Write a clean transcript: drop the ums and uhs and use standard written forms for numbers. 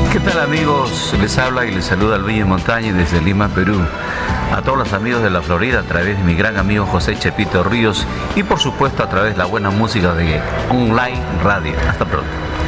¿Qué tal amigos? Les habla y les saluda Luis Montaña desde Lima, Perú. A todos los amigos de la Florida a través de mi gran amigo José Chepito Ríos y por supuesto a través de la buena música de Online Radio. Hasta pronto.